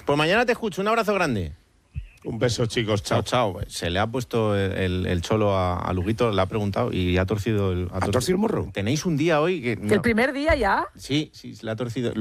Pues mañana te escucho. Un abrazo grande. Un beso, chicos. Chao, chao. Se le ha puesto el cholo a Luguito, le ha preguntado y ha torcido el... ¿Ha torcido el morro? Tenéis un día hoy que... ¿El primer día ya? Sí, se le ha torcido.